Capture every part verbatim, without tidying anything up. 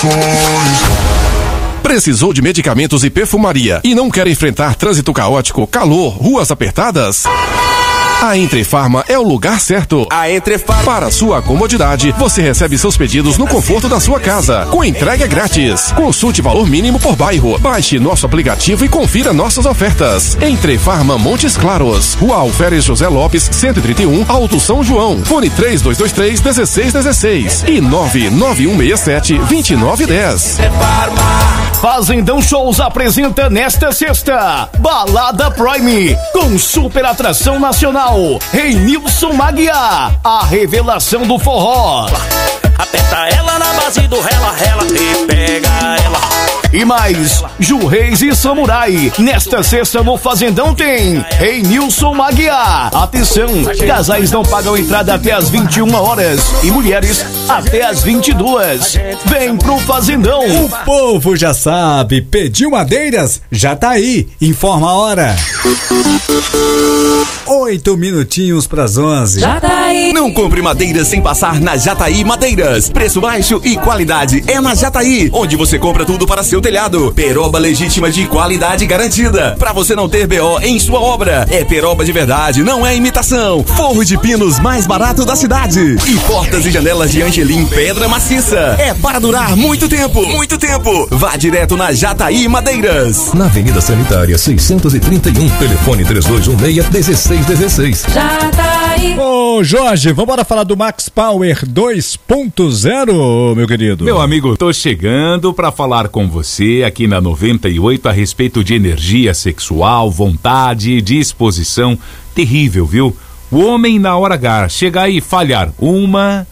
Precisou de medicamentos e perfumaria e não quer enfrentar trânsito caótico, calor, ruas apertadas? A Entrefarma é o lugar certo. A Entrefarma. Para sua comodidade, você recebe seus pedidos no conforto da sua casa, com entrega grátis. Consulte valor mínimo por bairro. Baixe nosso aplicativo e confira nossas ofertas. Entrefarma Montes Claros, Rua Alferes José Lopes, cento e trinta e um, Alto São João. Fone três dois dois três, um seis um seis e nove nove um seis sete, dois nove um zero. Fazendão Shows apresenta nesta sexta Balada Prime, com super atração nacional, Reinilson Maguiar, a revelação do forró. Aperta ela na base do rela, rela e pega ela. E mais, Ju Reis e Samurai. Nesta sexta no Fazendão tem Reinilson Maguiar. Atenção, casais não pagam entrada até as vinte e uma horas e mulheres até as vinte e duas. Vem pro Fazendão. O povo já sabe, pediu madeiras? Já tá aí, informa a hora. Oito minutinhos pras onze. Jataí. Não compre madeiras sem passar na Jataí Madeiras. Preço baixo e qualidade é na Jataí, onde você compra tudo para seu telhado. Peroba legítima de qualidade garantida, para você não ter B O em sua obra. É peroba de verdade, não é imitação. Forro de pinos mais barato da cidade. E portas e janelas de Angelim pedra maciça. É para durar muito tempo, muito tempo. Vá direto na Jataí Madeiras. Na Avenida Sanitária seiscentos e trinta e um, telefone três dois um seis, dezesseis dezesseis. Jataí. Ô Jorge, vamos embora falar do Max Power dois ponto zero, meu querido. Meu amigo, tô chegando para falar com você aqui na noventa e oito a respeito de energia sexual, vontade, disposição. Terrível, viu? O homem na hora H chegar e falhar uma,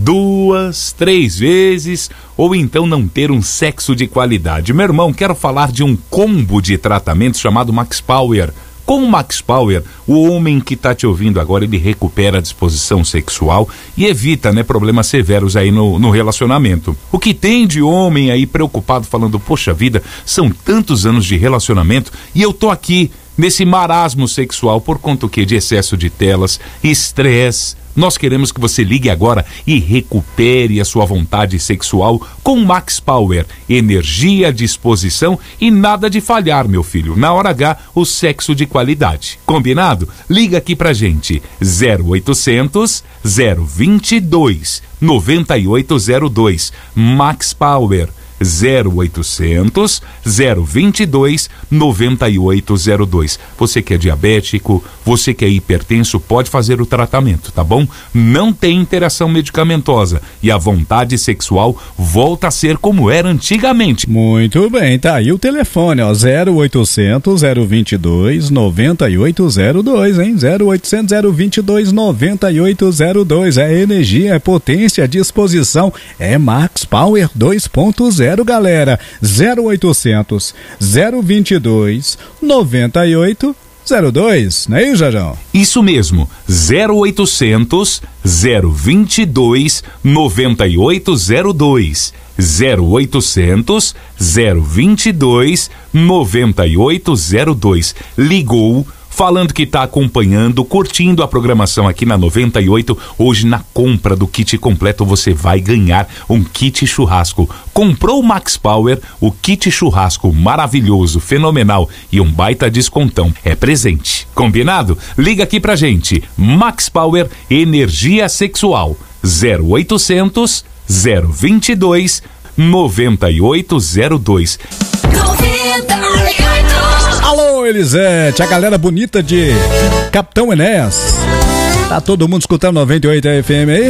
duas, três vezes, ou então não ter um sexo de qualidade. Meu irmão, quero falar de um combo de tratamentos chamado Max Power. Com o Max Power, o homem que tá te ouvindo agora, ele recupera a disposição sexual e evita, né, problemas severos aí no, no relacionamento. O que tem de homem aí preocupado falando, poxa vida, são tantos anos de relacionamento e eu tô aqui nesse marasmo sexual por conta o quê? De excesso de telas, estresse. Nós queremos que você ligue agora e recupere a sua vontade sexual com Max Power. Energia, disposição e nada de falhar, meu filho. Na hora H, o sexo de qualidade. Combinado? Liga aqui pra gente. zero oitocentos, zero vinte e dois, noventa e oito zero dois. Max Power. zero oitocentos, zero vinte e dois, noventa e oito zero dois. Você que é diabético, você que é hipertenso, pode fazer o tratamento, tá bom? Não tem interação medicamentosa e a vontade sexual volta a ser como era antigamente. Muito bem, tá aí o telefone, ó, zero oitocentos, zero vinte e dois, noventa e oito zero dois, hein? zero oitocentos, zero vinte e dois, noventa e oito zero dois. É energia, é potência, disposição, é Max Power dois ponto zero. Galera, zero oitocentos, zero vinte e dois, noventa e oito zero dois, não é isso, Jajão? Isso mesmo, zero oitocentos, zero vinte e dois, noventa e oito zero dois. zero oitocentos, zero vinte e dois, noventa e oito zero dois. Ligou falando que está acompanhando, curtindo a programação aqui na noventa e oito. Hoje, na compra do kit completo, você vai ganhar um kit churrasco. Comprou o Max Power, o kit churrasco maravilhoso, fenomenal e um baita descontão. É presente. Combinado? Liga aqui pra gente. Max Power, energia sexual. zero oitocentos, zero vinte e dois, noventa e oito zero dois. noventa e oito. Alô, Elisete, a galera bonita de Capitão Enéas. Tá todo mundo escutando noventa e oito F M aí?